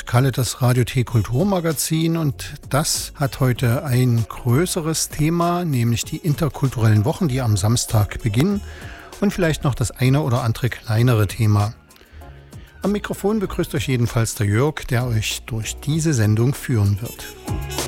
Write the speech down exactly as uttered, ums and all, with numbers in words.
Kalle, das Radio T Kulturmagazin, und das hat heute ein größeres Thema, nämlich die interkulturellen Wochen, die am Samstag beginnen, und vielleicht noch das eine oder andere kleinere Thema. Am Mikrofon begrüßt euch jedenfalls der Jörg, der euch durch diese Sendung führen wird.